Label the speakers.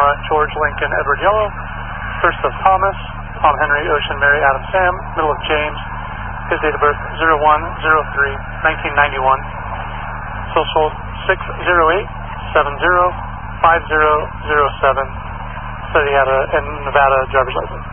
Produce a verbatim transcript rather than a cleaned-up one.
Speaker 1: George Lincoln Edward Yellow. First of Thomas, Tom Henry Ocean Mary Adam Sam. Middle of James. His date of birth zero one zero three nineteen ninety-one. Social six zero eight seven zero five zero zero seven. Said he had a, a Nevada driver's license.